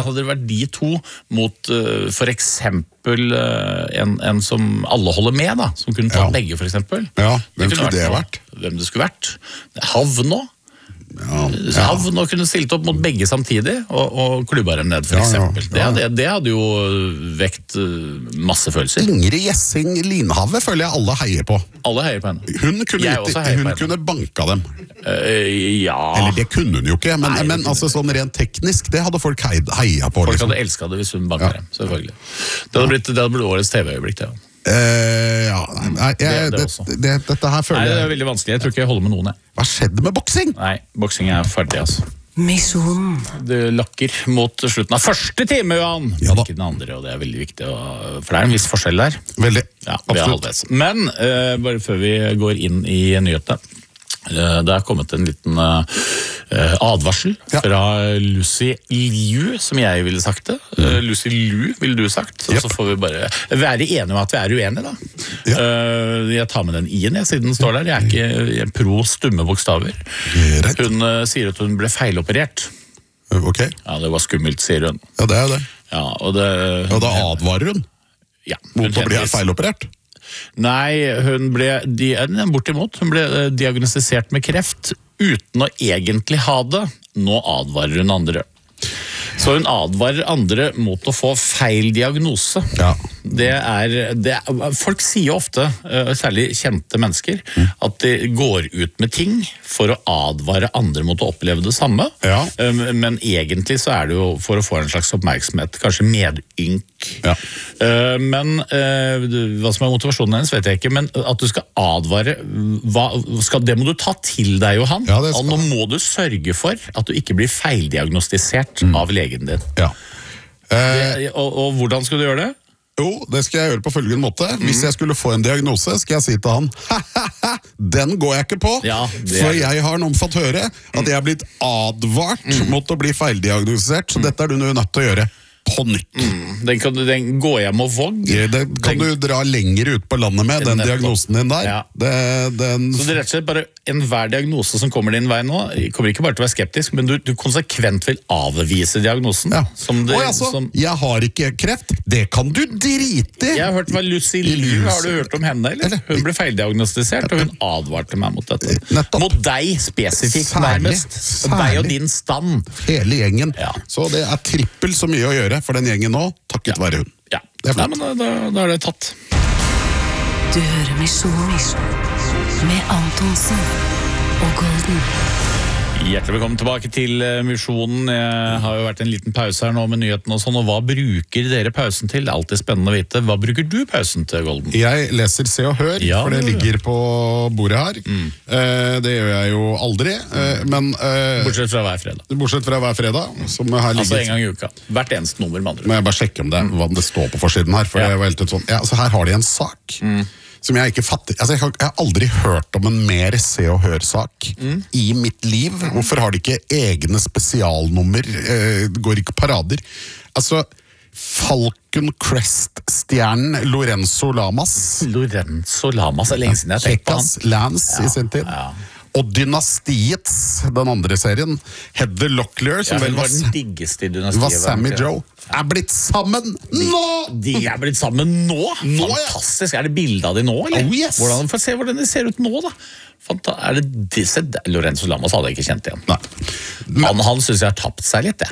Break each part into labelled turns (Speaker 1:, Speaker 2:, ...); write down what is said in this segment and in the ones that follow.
Speaker 1: hadde det vært de to mot for eksempel en som alle holder med da, som kunne ta begge for eksempel.
Speaker 2: Ja, hvem skulle det vært?
Speaker 1: Hvem det skulle vært. Havn også. Havn og kunne stilt opp mot begge samtidig og klubba dem ned for eksempel. Det hadde jo vekt masse følelser.
Speaker 2: Ingrid Gjessing Linhave føler jeg alle heier på.
Speaker 1: Alle heier på henne.
Speaker 2: Hun kunne banka dem.
Speaker 1: Ja.
Speaker 2: Eller det kunne hun jo ikke, men altså sånn rent teknisk, det hadde folk heia på.
Speaker 1: Folk hadde elsket det hvis hun banka dem, selvfølgelig. Det hadde blitt årets TV-øyeblikk, det. Dette her føler jeg... det er veldig vanskelig, jeg tror ikke jeg holder med noen.
Speaker 2: Hva skjedde med boksing?
Speaker 1: Nei, boksing er ferdig, altså.
Speaker 3: Misjonen.
Speaker 1: Det lakker mot slutten av første time, Johan. Ikke den andre, og det er veldig viktig, for det er en viss forskjell der.
Speaker 2: Veldig,
Speaker 1: absolutt. Men, bare før vi går inn i nyhetene, det er kommet en liten advarsel fra Lucy Liu, som jeg ville sagt det. Lucy Liu, ville du sagt. Og så får vi bare være enige om at vi er uenige, da. Jeg tar med den i-en, siden den står der. Jeg er ikke pro stumme bokstaver. Hun sier at hun ble feiloperert.
Speaker 2: Ok.
Speaker 1: Ja, det var skummelt, sier hun.
Speaker 2: Ja, det er det.
Speaker 1: Ja, og da
Speaker 2: advarer hun?
Speaker 1: Ja.
Speaker 2: Mot å bli feiloperert?
Speaker 1: Nei, hun ble diagnostisert med kreft uten å egentlig ha det. Nå advarer hun andre. Så hun advarer andre mot å få feil diagnose. Folk sier ofte, særlig kjente mennesker, at de går ut med ting for å advare andre mot å oppleve det samme. Men egentlig så er det jo for å få en slags oppmerksomhet, kanskje medynk. Men hva som er motivasjonen hennes vet jeg ikke, men at du skal advare, det må du ta til deg, Johan. Og nå må du sørge for at du ikke blir feildiagnostisert av legen din. Og hvordan skal du gjøre det?
Speaker 2: Jo, det skal jeg gjøre på følgende måte. Hvis jeg skulle få en diagnose, skal jeg si til han, den går jeg ikke på, for jeg har nå fått høre at jeg har blitt advart mot å bli feildiagnostisert, så dette er du nødt til å gjøre på nytt.
Speaker 1: Den går hjem og vogg.
Speaker 2: Det kan du dra lenger ut på landet med, den diagnosen din der.
Speaker 1: Så det er rett og slett bare enhver diagnose som kommer din vei nå, kommer ikke bare til å være skeptisk, men du konsekvent vil avvise diagnosen.
Speaker 2: Jeg har ikke kreft, det kan du drite i!
Speaker 1: Jeg har hørt hva Lucy Liu, har du hørt om henne, eller? Hun ble feildiagnostisert, og hun advarte meg mot dette. Mot deg spesifikt, nærmest. Deg og din stand.
Speaker 2: Hele gjengen. Så det er trippel så mye å gjøre for den gjengen nå, takket være hun.
Speaker 1: Nei, men da er det tatt.
Speaker 3: Du hører Misjonen med Antonsen og Golden.
Speaker 1: Hjertelig velkommen tilbake til Misjonen. Jeg har jo vært en liten pause her nå med nyhetene og sånn, og hva bruker dere pausen til? Det er alltid spennende å vite. Hva bruker du pausen til, Golden?
Speaker 2: Jeg leser Se og Hør, for det ligger på bordet her. Det gjør jeg jo aldri, men...
Speaker 1: Bortsett fra hver fredag.
Speaker 2: Bortsett fra hver fredag, som her ligger...
Speaker 1: Altså en gang i uka. Hvert eneste nummer med andre.
Speaker 2: Må jeg bare sjekke om hva det står på forsiden her, for det var helt sånn... Ja, så her har de en sak... som jeg ikke fatter. Altså, jeg har aldri hørt om en mer Se og Hør-sak i mitt liv. Hvorfor har de ikke egne spesialnummer? Går ikke parader? Altså, Falcon Crest-stjernen Lorenzo Lamas.
Speaker 1: Lorenzo Lamas er lenge siden jeg har tenkt på han.
Speaker 2: Lance i sin tid. Og Dynastiets, den andre serien, Heather Locklear, som vel var
Speaker 1: den diggeste i Dynastiet.
Speaker 2: Var Sammy Joe. Er blitt sammen nå!
Speaker 1: De er blitt sammen nå? Fantastisk. Er det bildet av de nå, eller? Hvordan, få se hvordan det ser ut nå, da. Er det disse? Lorenzo Lamas hadde jeg ikke kjent igjen. Han synes jeg har tapt seg litt,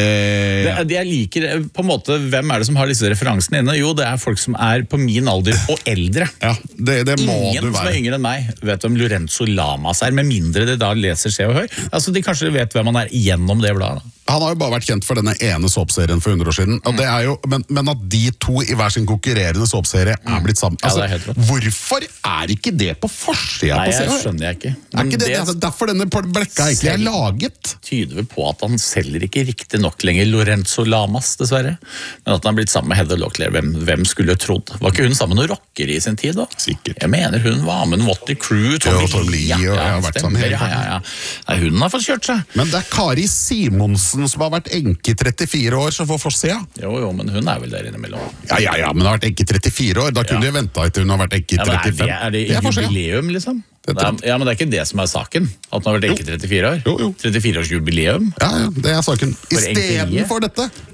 Speaker 1: jeg liker på en måte, hvem er det som har disse referansene inne? Jo, det er folk som er på min alder og eldre.
Speaker 2: Det må
Speaker 1: Ingen som er yngre enn meg vet hvem Lorenzo Lamas er, med mindre de da leser Se og Hør. Altså, de kanskje vet hvem han er gjennom det bladet.
Speaker 2: Han har jo bare vært kjent for denne ene såpserien for 100 år siden, og det er jo, men at de to i hver sin konkurrerende såpserie er blitt sammen. Altså, hvorfor er ikke det på forsida på Se og Hør?
Speaker 1: Nei, skjønner jeg ikke.
Speaker 2: Er ikke det derfor denne blekka egentlig er laget?
Speaker 1: Tyder vel på at han selger ikke riktig nok lenger Lorenzo Lamas, dessverre. Men at han har blitt sammen med Heather Locklear, hvem skulle trodd? Var ikke hun sammen med rocker i sin tid da?
Speaker 2: Sikkert.
Speaker 1: Jeg mener hun var med Motley Crue,
Speaker 2: Tom Lee, og jeg har vært sammen hele tiden.
Speaker 1: Nei, hun har fått kjørt seg.
Speaker 2: Men det er Kari Simonsen som har vært enke i 34 år, så får se.
Speaker 1: Jo, men hun er vel der innimellom.
Speaker 2: Ja, men har vært enke i 34 år. Da kunne jeg ventet til hun har vært enke i 35.
Speaker 1: Er det jubileum, liksom? Ja, men det er ikke det som er saken. At hun har vært enke i 34 år. 34 års jubileum.
Speaker 2: Ja, det er saken. I stedet for dette